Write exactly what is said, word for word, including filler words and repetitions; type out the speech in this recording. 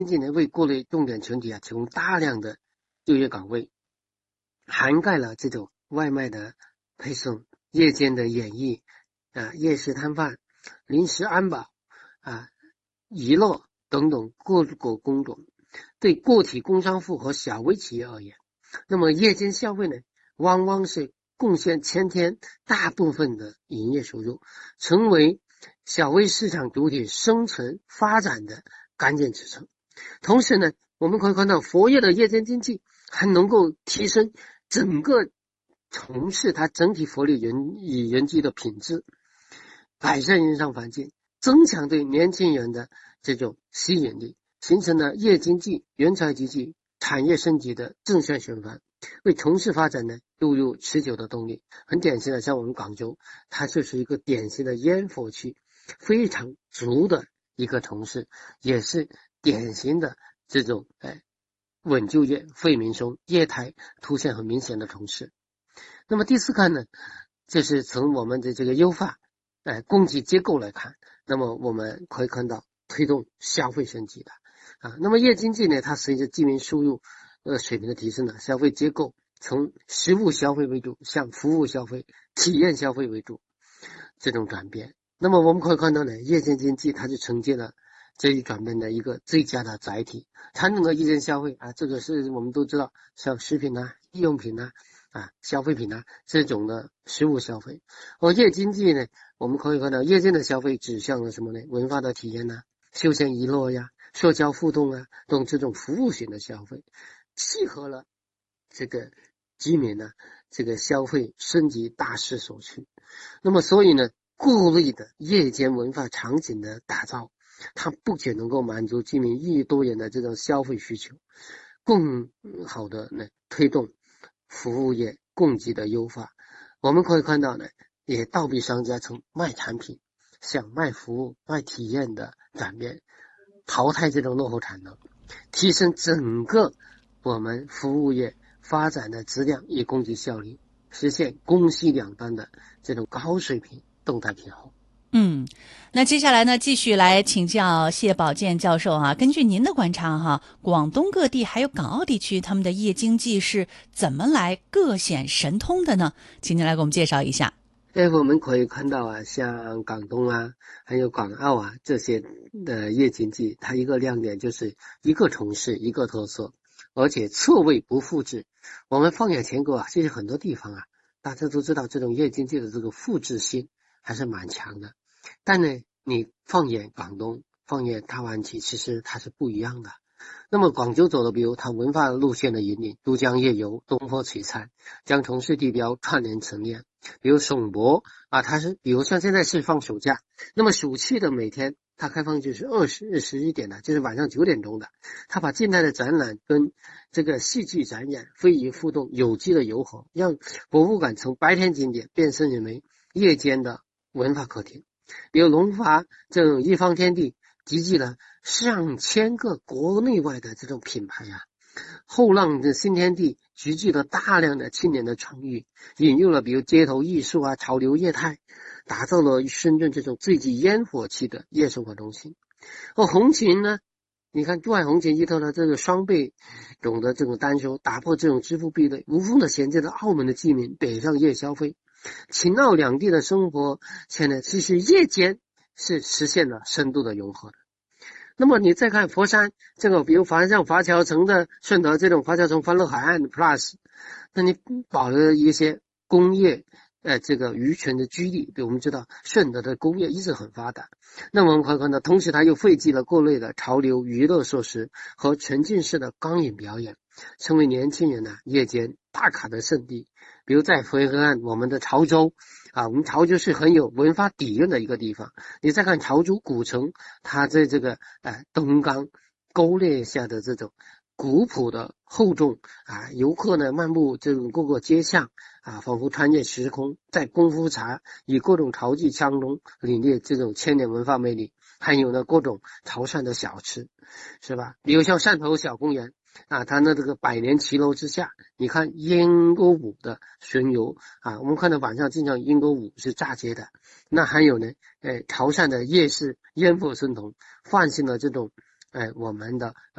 济呢为各类重点群体啊提供大量的就业岗位，涵盖了这种外卖的配送、夜间的演艺啊、夜市摊贩、临时安保啊、娱乐等等各个工种。对个体工商户和小微企业而言，那么夜间消费呢，往往是贡献前天大部分的营业收入，成为小微市场主体生存发展的关键支撑。同时呢，我们可以看到活跃的夜间经济还能够提升整个城市它整体活力人与人居的品质，改善营商环境，增强对年轻人的这种吸引力，形成了夜经济、人才济济、产业升级的正向循环，为城市发展呢注入持久的动力。很典型的，像我们广州，它就是一个典型的烟火气非常足的一个城市，也是典型的这种哎稳就业、惠民生、业态凸显很明显的城市。那么第四看呢，就是从我们的这个优化哎供给结构来看，那么我们可以看到推动消费升级的啊。那么夜经济呢，它随着居民收入呃水平的提升呢，消费结构从实物消费为主，向服务消费、体验消费为主这种转变。那么我们可以看到呢，夜间经济它就承接了这一转变的一个最佳的载体。传统的夜间消费啊，这个是我们都知道，像食品啊、日用品啊、啊消费品啊这种的实物消费。而夜经济呢，我们可以看到夜间的消费指向了什么呢？文化的体验呐、啊、休闲娱乐呀、社交互动啊等这种服务型的消费，契合了这个居民呢、啊、这个消费升级大势所趋。那么所以呢，各类的夜间文化场景的打造，它不仅能够满足居民日益多元的这种消费需求，更好的呢推动服务业供给的优化。我们可以看到呢，也倒逼商家从卖产品向卖服务、卖体验的转变，淘汰这种落后产能，提升整个我们服务业发展的质量与供给效率，实现供需两端的这种高水平动态平衡。 嗯，那接下来呢，继续来请教谢宝剑教授哈、啊。根据您的观察哈，广东各地还有港澳地区，他们的夜经济是怎么来各显神通的呢？请您来给我们介绍一下。 哎，我们可以看到啊，像广东啊，还有港澳啊这些的夜经济，它一个亮点就是一个城市一个特色，而且错位不复制。我们放眼全国啊，其实很多地方啊，大家都知道这种夜经济的这个复制性还是蛮强的。但呢，你放眼广东，放眼大湾区，其实它是不一样的。那么广州走的，比如它文化路线的引领，都江夜游、东坡璀璨，将城市地标串联陈列。比如省博啊，它是比如像现在是放暑假，那么暑期的每天它开放就是二十十一点的，就是晚上九点钟的，它把静态的展览跟这个戏剧展演、非遗互动有机的糅合，让博物馆从白天景点变身为夜间的文化客厅。比如龙华这种一方天地，集聚了上千个国内外的这种品牌啊。后浪的新天地集聚了大量的青年的创意，引入了比如街头艺术啊、潮流业态，打造了深圳这种最具烟火气的夜生活中心。而红琴呢，你看珠海红琴依托了这个双倍种的这种单收，打破这种支付壁垒，无缝的衔接了澳门的居民北上夜消费。秦澳两地的生活圈呢，其实夜间是实现了深度的融合的。那么你再看佛山这个，比如佛山华侨城的顺德这种华侨城欢乐海岸 Plus， 那你保留了一些工业呃这个渔村的居地，比如我们知道顺德的工业一直很发达，那么我们可以看到，同时它又汇集了各类的潮流娱乐设施和沉浸式的光影表演，成为年轻人呢、啊、夜间打卡的圣地。比如在回河岸，我们的潮州啊，我们潮州是很有文化底蕴的一个地方。你再看潮州古城，它在这个呃东冈沟列下的这种古朴的厚重啊，游客呢漫步这种各个街巷啊，仿佛穿越时空，在功夫茶以各种潮剧腔中领略这种千年文化魅力。还有呢各种潮汕的小吃，是吧？比如像汕头小公园啊，它的这个百年骑楼之下，你看烟歌舞的巡游啊，我们看到晚上经常烟歌舞是炸街的。那还有呢，呃，潮汕的夜市烟火升腾，唤醒了这种哎我们的